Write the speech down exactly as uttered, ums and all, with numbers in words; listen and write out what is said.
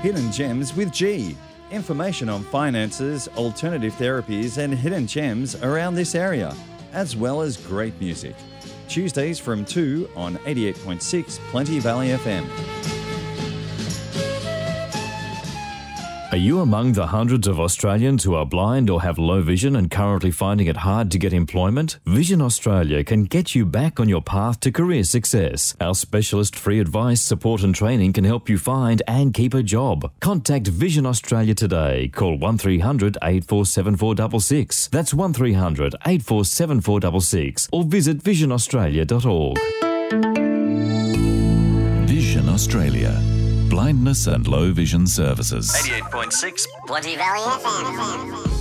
Hidden Gems with G. Information on finances, alternative therapies and hidden gems around this area, as well as great music. Tuesdays from two on eighty-eight point six Plenty Valley F M. Are you among the hundreds of Australians who are blind or have low vision and currently finding it hard to get employment? Vision Australia can get you back on your path to career success. Our specialist free advice, support and training can help you find and keep a job. Contact Vision Australia today. Call one three hundred, eight four seven four six six. That's one three hundred, eight four seven four six six or visit vision australia dot org. Vision Australia. Blindness and low vision services. eighty-eight point six Plenty Valley F M.